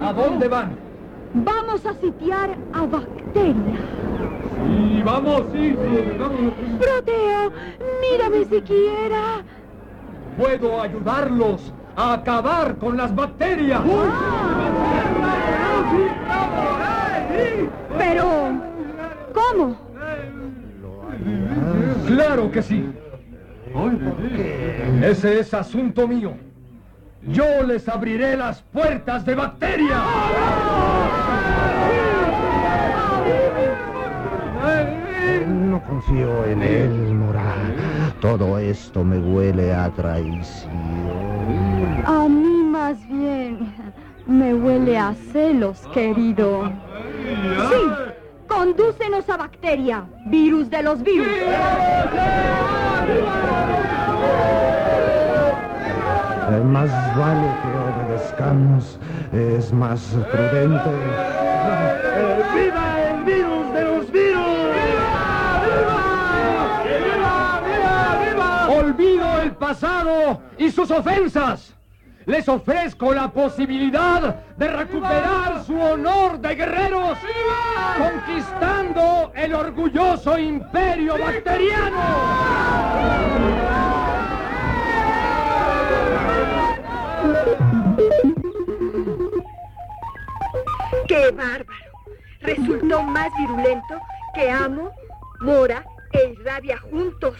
¿A dónde van? Vamos a sitiar a Bacteria. Sí, vamos, sí, vamos. Proteo, mírame siquiera. Puedo ayudarlos a acabar con las bacterias. Pero, ¿cómo? Claro que sí. Ese es asunto mío. Yo les abriré las puertas de Bacteria. No confío en él, Mora. Todo esto me huele a traición. A mí más bien me huele a celos, querido. Sí, condúcenos a Bacteria, virus de los virus. Más vale que obedezcamos. Es más prudente. ¡Viva el virus de los virus! Olvido el pasado y sus ofensas. Les ofrezco la posibilidad de recuperar su honor de guerreros, conquistando el orgulloso imperio bacteriano. ¡Qué bárbaro! Resultó más virulento que Amo, Mora e Irrabia juntos.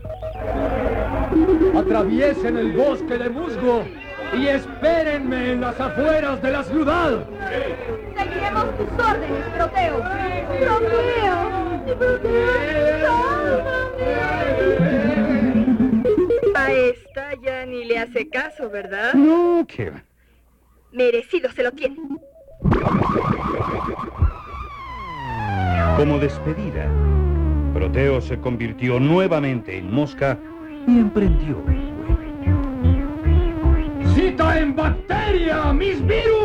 Atraviesen el bosque de musgo y espérenme en las afueras de la ciudad. Seguiremos tus órdenes, Proteo. A esta ya ni le hace caso, ¿verdad? No, ¿qué? Merecido se lo tiene. Como despedida, Proteo se convirtió nuevamente en mosca y emprendió el vuelo. ¡Cita en Bacteria, mis virus!